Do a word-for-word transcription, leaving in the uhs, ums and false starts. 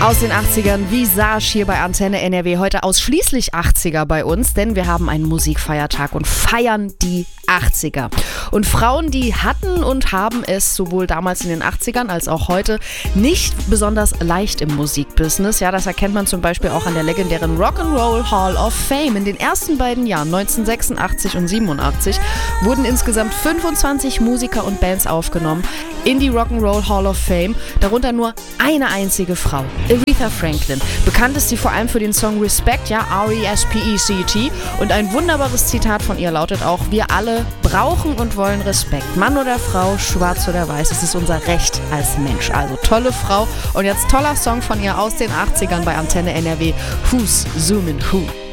Aus den achtzigern, Visage hier bei Antenne N R W. Heute ausschließlich achtziger bei uns, denn wir haben einen Musikfeiertag und feiern die achtziger. Und Frauen, die hatten und haben es sowohl damals in den achtzigern als auch heute nicht besonders leicht im Musikbusiness. Ja, das erkennt man zum Beispiel auch an der legendären Rock'n'Roll Hall of Fame. In den ersten beiden Jahren, neunzehnhundertsechsundachtzig und siebenundachtzig, wurden insgesamt fünfundzwanzig Musiker und Bands aufgenommen in die Rock'n'Roll Hall of Fame, darunter nur eine einzige Frau, Aretha Franklin. Bekannt ist sie vor allem für den Song Respect, ja, R E S P E C T. Und ein wunderbares Zitat von ihr lautet auch: Wir alle brauchen und wollen Respekt. Mann oder Frau, schwarz oder weiß, es ist unser Recht als Mensch. Also tolle Frau. Und jetzt toller Song von ihr aus den achtzigern bei Antenne N R W, Who's Zoomin' Who?